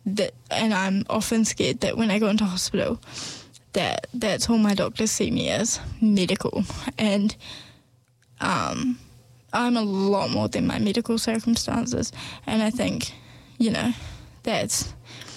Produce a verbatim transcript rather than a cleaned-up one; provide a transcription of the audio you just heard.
that, and I'm often scared that when I go into hospital, that that's all my doctors see me as, medical. And um, I'm a lot more than my medical circumstances. And I think, you know, that's